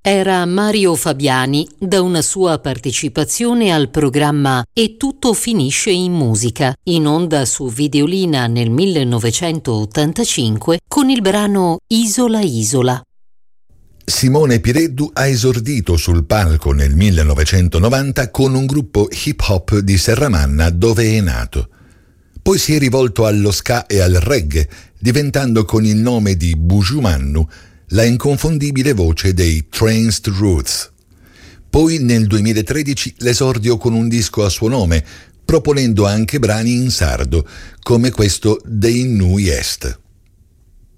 era Mario Fabiani da una sua partecipazione al programma E tutto finisce in musica, in onda su Videolina nel 1985 con il brano Isola Isola. Simone Pireddu ha esordito sul palco nel 1990 con un gruppo hip hop di Serramanna, dove è nato. Poi si è rivolto allo ska e al reggae, diventando con il nome di Buju Mannu la inconfondibile voce dei Tranced Roots. Poi nel 2013 l'esordio con un disco a suo nome, proponendo anche brani in sardo, come questo dei Nu Est.